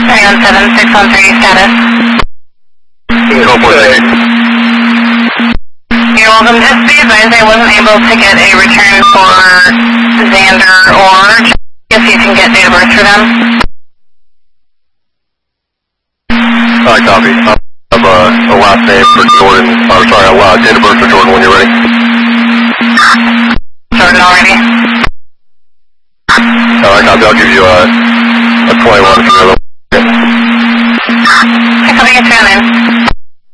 317-613 status. Go for it. You're welcome. Just be advised I wasn't able to get a return for Xander or if you can get date of birth for them. Alright, copy. I have a last name for Jordan. I'm sorry, a date of birth for Jordan when you're ready. Jordan already? Alright, copy. I'll give you a 21 if you're a little. I copy, get your name.